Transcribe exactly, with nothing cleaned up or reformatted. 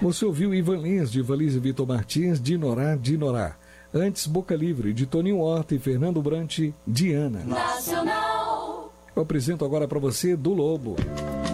Você ouviu Ivan Lins, de Ivan Lins e Vitor Martins, de Norá, de Norá. Antes, Boca Livre, de Toninho Horta e Fernando Brant, Diana. Nacional. Eu apresento agora para você Do Lobo.